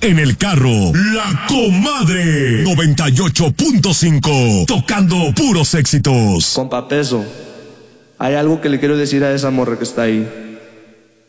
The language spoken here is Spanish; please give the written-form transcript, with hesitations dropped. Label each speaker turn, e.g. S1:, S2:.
S1: En el carro, La Comadre 98.5, tocando puros éxitos.
S2: Compa Peso, hay algo que le quiero decir a esa morra que está ahí.